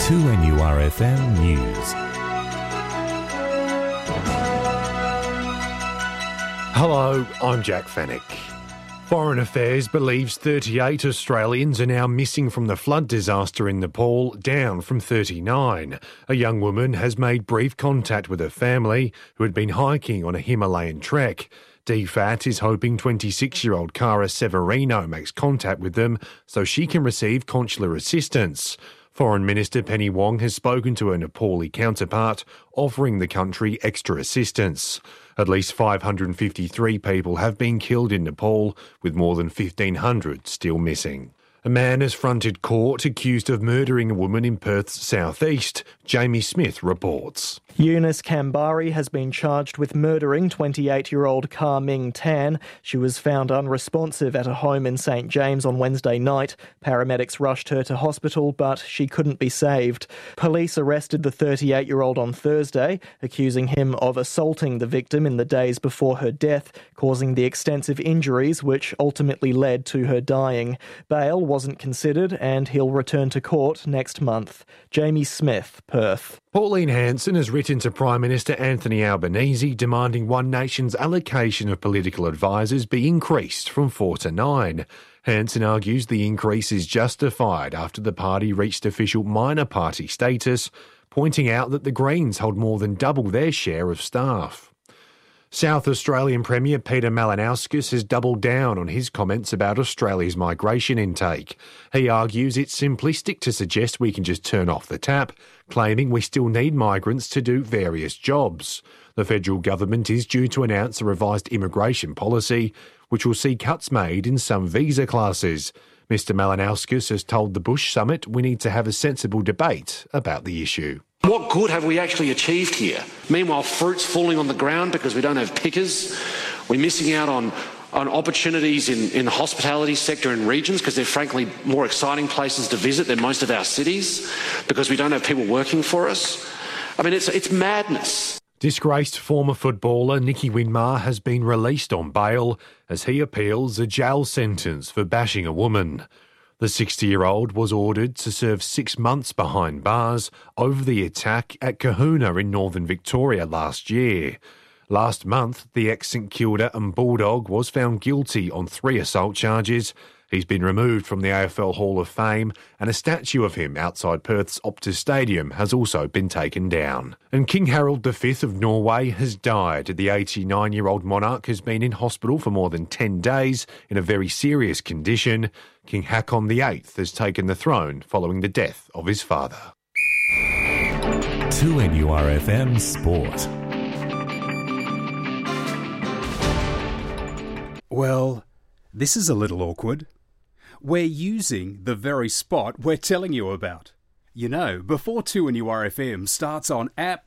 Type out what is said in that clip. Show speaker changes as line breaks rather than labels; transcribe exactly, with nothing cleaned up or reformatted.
two N U R F M News.
Hello, I'm Jack Fennick. Foreign Affairs believes thirty-eight Australians are now missing from the flood disaster in Nepal, down from thirty-nine. A young woman has made brief contact with her family, who had been hiking on a Himalayan trek. D FAT is hoping twenty-six-year-old Cara Severino makes contact with them so she can receive consular assistance. Foreign Minister Penny Wong has spoken to her Nepali counterpart, offering the country extra assistance. At least five hundred fifty-three people have been killed in Nepal, with more than fifteen hundred still missing. A man has fronted court accused of murdering a woman in Perth's southeast. Jamie Smith reports.
Eunice Kambari has been charged with murdering twenty-eight-year-old Kar Ming Tan. She was found unresponsive at a home in St James on Wednesday night. Paramedics rushed her to hospital, but she couldn't be saved. Police arrested the thirty-eight-year-old on Thursday, accusing him of assaulting the victim in the days before her death, causing the extensive injuries which ultimately led to her dying. Bail wasn't considered and he'll return to court next month. Jamie Smith, Perth.
Pauline Hanson has written to Prime Minister Anthony Albanese demanding One Nation's allocation of political advisers be increased from four to nine. Hanson argues the increase is justified after the party reached official minor party status, pointing out that the Greens hold more than double their share of staff. South Australian Premier Peter Malinauskas has doubled down on his comments about Australia's migration intake. He argues it's simplistic to suggest we can just turn off the tap, claiming we still need migrants to do various jobs. The federal government is due to announce a revised immigration policy, which will see cuts made in some visa classes. Mister Malinauskas has told the Bush Summit we need to have a sensible debate about the issue.
What good have we actually achieved here? Meanwhile, fruit's falling on the ground because we don't have pickers. We're missing out on, on opportunities in, in the hospitality sector and regions because they're frankly more exciting places to visit than most of our cities because we don't have people working for us. I mean, it's, it's madness.
Disgraced former footballer Nicky Winmar has been released on bail as he appeals a jail sentence for bashing a woman. The sixty-year-old was ordered to serve six months behind bars over the attack at Kahuna in northern Victoria last year. Last month, the ex-St Kilda and Bulldog was found guilty on three assault charges. He's been removed from the A F L Hall of Fame, and a statue of him outside Perth's Optus Stadium has also been taken down. And King Harold the Fifth of Norway has died. The eighty-nine-year-old monarch has been in hospital for more than ten days in a very serious condition. King Haakon the Eighth has taken the throne following the death of his father.
two N U R F M Sport.
Well, this is a little awkward. We're using the very spot we're telling you about. You know, before two N U R F M starts on app,